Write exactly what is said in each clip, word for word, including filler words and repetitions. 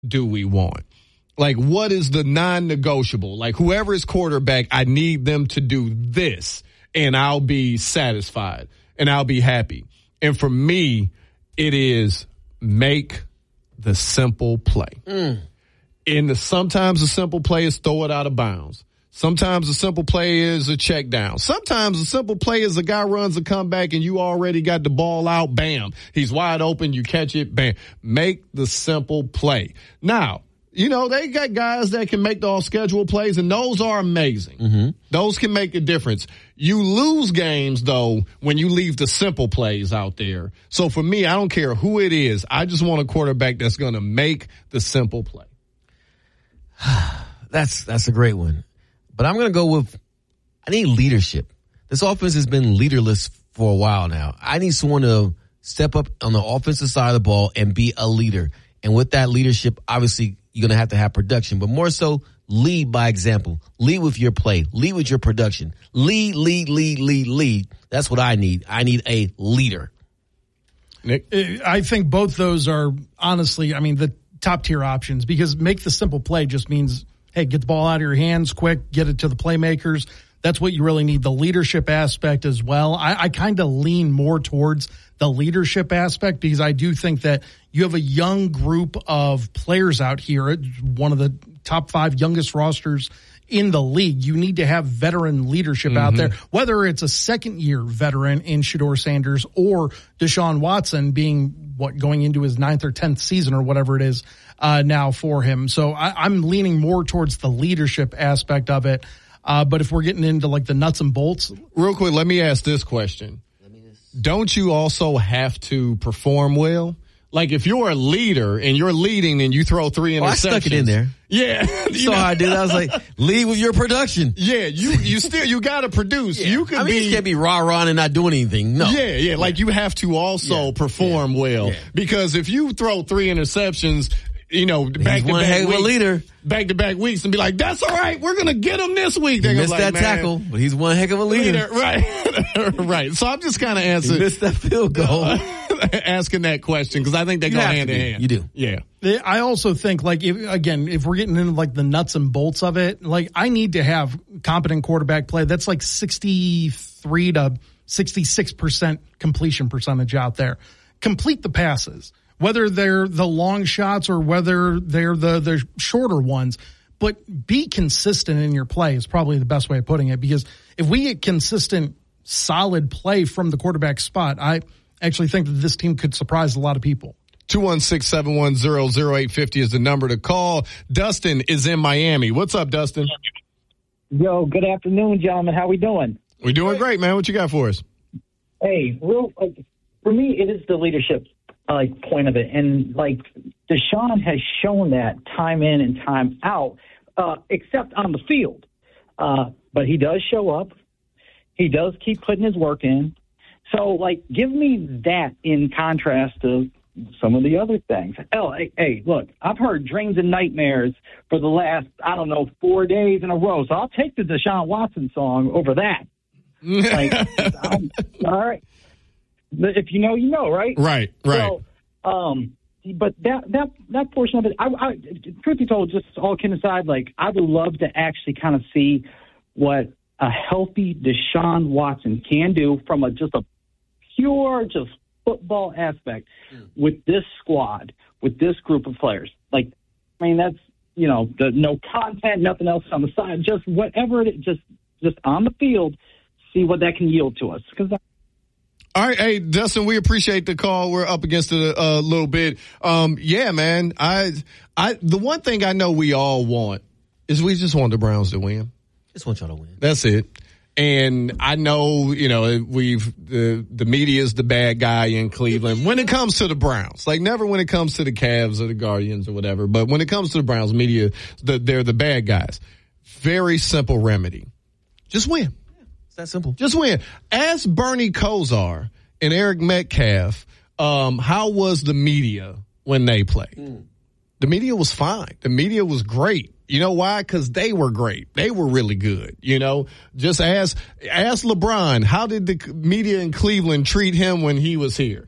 do we want? Like, what is the non-negotiable? Like, whoever is quarterback, I need them to do this, and I'll be satisfied, and I'll be happy. And for me, it is make the simple play. Mm. And the, sometimes the simple play is throw it out of bounds. Sometimes the simple play is a check down. Sometimes the simple play is a guy runs a comeback and you already got the ball out. Bam. He's wide open. You catch it. Bam. Make the simple play. Now, you know, they got guys that can make the all-schedule plays, and those are amazing. Mm-hmm. Those can make a difference. You lose games, though, when you leave the simple plays out there. So for me, I don't care who it is. I just want a quarterback that's going to make the simple play. That's that's a great one. But I'm going to go with, I need leadership. This offense has been leaderless for a while now. I need someone to step up on the offensive side of the ball and be a leader. And with that leadership, obviously, you're going to have to have production. But more so, lead by example. Lead with your play. Lead with your production. Lead, lead, lead, lead, lead. That's what I need. I need a leader. Nick? I think both those are, honestly, I mean, the top-tier options, because make the simple play just means, hey, get the ball out of your hands quick, get it to the playmakers. That's what you really need. The leadership aspect as well. I, I kind of lean more towards the leadership aspect because I do think that you have a young group of players out here. It's one of the top five youngest rosters in the league. You need to have veteran leadership mm-hmm. out there, whether it's a second-year veteran in Shedeur Sanders or Deshaun Watson being what going into his ninth or tenth season or whatever it is uh, now for him. So I, I'm leaning more towards the leadership aspect of it. Uh, but if we're getting into like the nuts and bolts. Real quick, let me ask this question. Don't you also have to perform well? Like if you're a leader and you're leading and you throw three interceptions. Oh, I stuck it in there. Yeah. You saw how I did. I was like, lead with your production. Yeah, you you still you got to produce. Yeah. You could I mean, be you can't be rah-rah and not doing anything. No. Yeah, yeah. Like you have to also yeah. perform yeah. well yeah. because if you throw three interceptions, you know, back to back weeks, leader. back to back weeks, and be like, "That's all right, we're gonna get him this week." They missed like, that tackle, but he's one heck of a leader, leader. right? Right. So I'm just kind of answering. He missed that field goal, asking that question because I think they you go hand in hand. You do, yeah. I also think, like, if, again, if we're getting into like the nuts and bolts of it, like I need to have competent quarterback play. That's like sixty-three to sixty-six percent completion percentage out there. Complete the passes. Whether they're the long shots or whether they're the, the shorter ones. But be consistent in your play is probably the best way of putting it, because if we get consistent, solid play from the quarterback spot, I actually think that this team could surprise a lot of people. two one six, seven one zero, zero eight five zero is the number to call. Dustin is in Miami. What's up, Dustin? Yo, good afternoon, gentlemen. How we doing? We're doing great, man. What you got for us? Hey, real, uh, for me, it is the leadership like point of it, and like Deshaun has shown that time in and time out, uh, except on the field. Uh, but he does show up. He does keep putting his work in. So, like, give me that in contrast to some of the other things. Oh, hey, hey, look, I've heard dreams and nightmares for the last, I don't know, four days in a row. So I'll take the Deshaun Watson song over that. Like, I'm, all right. If you know, you know, right? Right, right. So, um, but that that that portion of it, I, I, truth be told, just all kidding aside, like I would love to actually kind of see what a healthy Deshaun Watson can do from a just a pure just football aspect mm. with this squad, with this group of players. Like, I mean, that's you know, the no content, nothing else on the side, just whatever it is, just just on the field, see what that can yield to us because. All right, hey Dustin, we appreciate the call. We're up against it a, a little bit. Um, yeah, man. I, I, the one thing I know we all want is we just want the Browns to win. Just want y'all to win. That's it. And I know, you know, we've the the media is the bad guy in Cleveland when it comes to the Browns. Like never when it comes to the Cavs or the Guardians or whatever. But when it comes to the Browns, media, the, they're the bad guys. Very simple remedy. Just win. It's that simple. Just win. Ask Bernie Kosar and Eric Metcalf, um, how was the media when they played? Mm. The media was fine. The media was great. You know why? Because they were great. They were really good. You know, just ask, ask LeBron, how did the media in Cleveland treat him when he was here?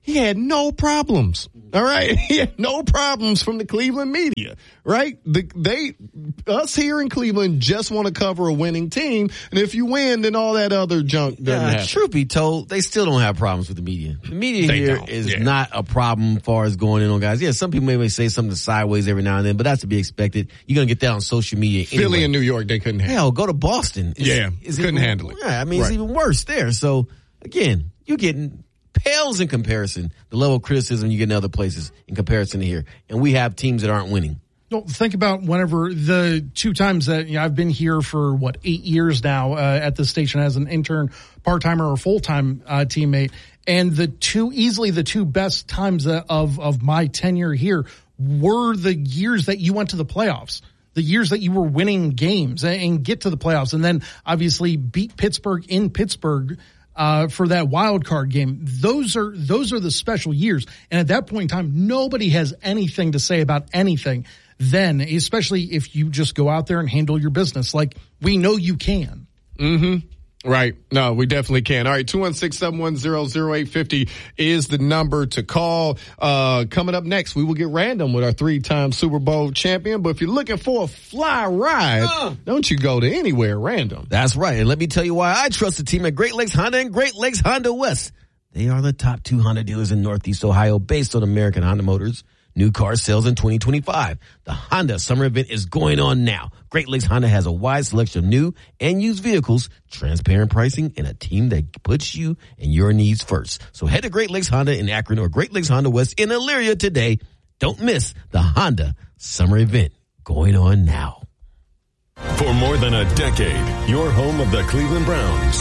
he had no problems. All right. He had no problems from the Cleveland media, right? The, they, us here in Cleveland just want to cover a winning team. And if you win, then all that other junk doesn't yeah, happen. Truth be told, they still don't have problems with the media. The media They here don't, is yeah. not a problem as far as going in on guys. Yeah, some people may say something sideways every now and then, but that's to be expected. You're going to get that on social media anyway. Philly and New York, they couldn't handle Hell, go to Boston. It's, Yeah, it's couldn't even, handle it. Yeah, I mean, Right. it's even worse there. So, again, you're getting pales in comparison, the level of criticism you get in other places in comparison to here. And we have teams that aren't winning. Well, think about whenever the two times that you know, I've been here for, what, eight years now uh, at this station as an intern, part-timer, or full-time uh, teammate. And the two, easily the two best times of, of my tenure here were the years that you went to the playoffs. The years that you were winning games and get to the playoffs, and then obviously beat Pittsburgh in Pittsburgh uh, for that wild card game. Those are those are the special years. And at that point in time, nobody has anything to say about anything then, especially if you just go out there and handle your business like we know you can. Mm-hmm. Right. No, we definitely can. All right. two one six, seven one zero, zero eight five zero is the number to call. Uh, coming up next, we will get random with our three-time Super Bowl champion. But if you're looking for a fly ride, uh, don't you go to anywhere random. That's right. And let me tell you why I trust the team at Great Lakes Honda and Great Lakes Honda West. They are the top two Honda dealers in Northeast Ohio based on American Honda Motors. New car sales in twenty twenty-five. The Honda Summer Event is going on now. Great Lakes Honda has a wide selection of new and used vehicles, transparent pricing, and a team that puts you and your needs first. So head to Great Lakes Honda in Akron or Great Lakes Honda West in Elyria today. Don't miss the Honda Summer Event going on now. For more than a decade, your home of the Cleveland Browns.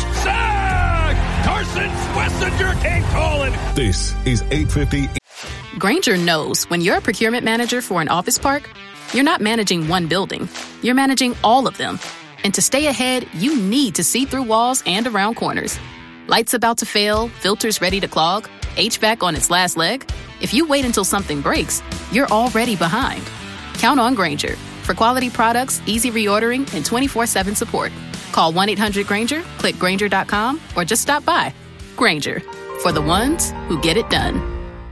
Sack! Carson Schlesinger came calling. This is eight fifty. Grainger knows when you're a procurement manager for an office park, you're not managing one building. You're managing all of them. And to stay ahead, you need to see through walls and around corners. Lights about to fail, filters ready to clog, H V A C on its last leg. If you wait until something breaks, you're already behind. Count on Grainger for quality products, easy reordering, and twenty-four seven support. Call one eight hundred Grainger, click Grainger dot com, or just stop by. Grainger, for the ones who get it done.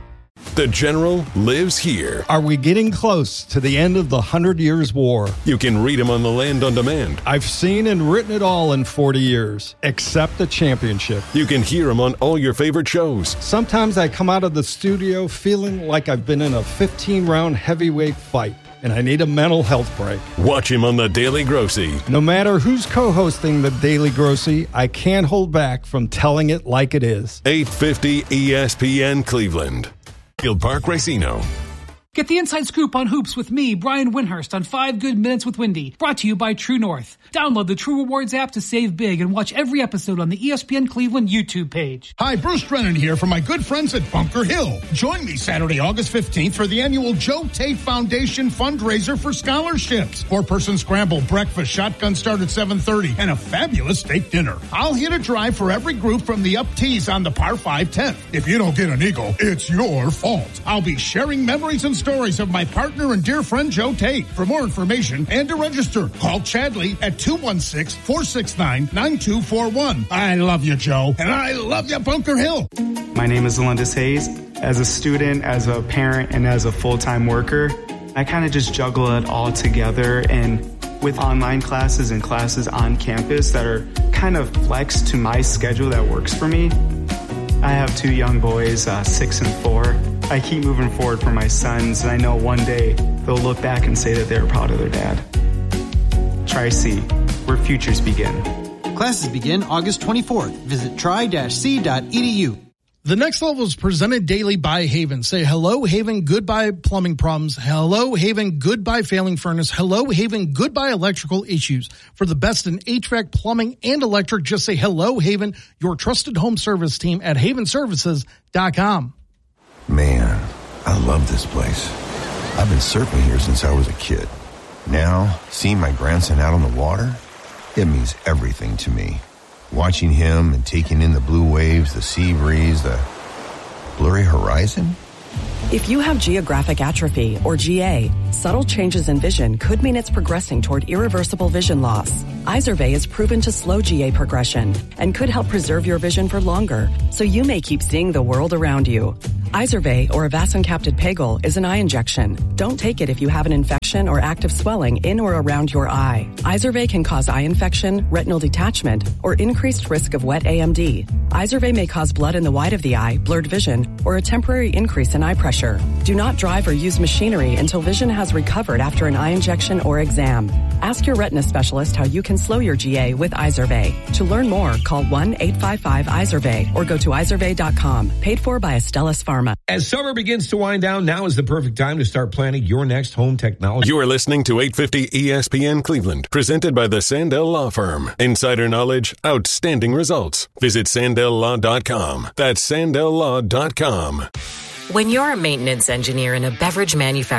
The General lives here. Are we getting close to the end of the Hundred Years' War? You can read him on the Land on Demand. I've seen and written it all in forty years, except the championship. You can hear him on all your favorite shows. Sometimes I come out of the studio feeling like I've been in a fifteen-round heavyweight fight, and I need a mental health break. Watch him on The Daily Grossy. No matter who's co-hosting The Daily Grossy, I can't hold back from telling it like it is. eight fifty E S P N Cleveland. Field Park Racino. Get the inside scoop on hoops with me, Brian Windhurst, on Five Good Minutes with Wendy, brought to you by True North. Download the True Rewards app to save big and watch every episode on the E S P N Cleveland YouTube page. Hi, Bruce Drennan here from my good friends at Bunker Hill. Join me Saturday, August fifteenth for the annual Joe Tate Foundation fundraiser for scholarships. Four-person scramble, breakfast, shotgun start at seven thirty, and a fabulous steak dinner. I'll hit a drive for every group from the up tees on the par five tenth. If you don't get an eagle, it's your fault. I'll be sharing memories and stories of my partner and dear friend Joe Tate. For more information and to register, call Chadley at two one six, four six nine, nine two four one. I love you, Joe, and I love you, Bunker Hill. My name is Alundis Hayes. As a student, as a parent, and as a full-time worker, I kind of just juggle it all together, and with online classes and classes on campus that are kind of flexed to my schedule that works for me. I have two young boys, uh, six and four. I keep moving forward for my sons, and I know one day they'll look back and say that they're proud of their dad. Tri-C, where futures begin. Classes begin August twenty-fourth. Visit tri dash c dot e d u. The Next Level is presented daily by Haven. Say hello, Haven, goodbye plumbing problems. Hello, Haven, goodbye failing furnace. Hello, Haven, goodbye electrical issues. For the best in H V A C, plumbing, and electric, just say hello, Haven, your trusted home service team at haven services dot com. Man, I love this place. I've been surfing here since I was a kid. Now, seeing my grandson out on the water, it means everything to me. Watching him and taking in the blue waves, the sea breeze, the blurry horizon. If you have geographic atrophy, or G A, subtle changes in vision could mean it's progressing toward irreversible vision loss. Izervay is proven to slow G A progression and could help preserve your vision for longer, so you may keep seeing the world around you. Izervay, or avacincaptad pegol, is an eye injection. Don't take it if you have an infection or active swelling in or around your eye. Izervay can cause eye infection, retinal detachment, or increased risk of wet A M D. Izervay may cause blood in the white of the eye, blurred vision, or a temporary increase in eye pressure. Do not drive or use machinery until vision has recovered after an eye injection or exam. Ask your retina specialist how you can slow your G A with Izervay. To learn more, call one eight five five Izervay or go to izervay dot com. Paid for by Astellas Pharma. As summer begins to wind down, now is the perfect time to start planning your next home technology. You are listening to eight fifty E S P N Cleveland, presented by the Sandell Law Firm. Insider knowledge, outstanding results. Visit sandell law dot com. That's sandell law dot com. When you're a maintenance engineer in a beverage manufacturer,